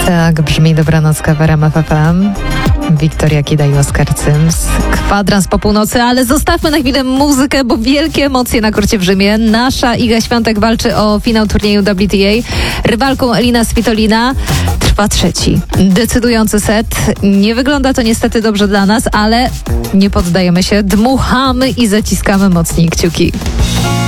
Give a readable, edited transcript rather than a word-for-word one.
Tak brzmi dobranocka w RMF FM. Wiktoria Kida i Oskar Cyms. Kwadrans po północy, ale zostawmy na chwilę muzykę, bo wielkie emocje na korcie w Rzymie. Nasza Iga Świątek walczy o finał turnieju WTA. Rywalką Elina Svitolina trwa trzeci, decydujący set. Nie wygląda to niestety dobrze dla nas, ale nie poddajemy się, dmuchamy i zaciskamy mocniej kciuki.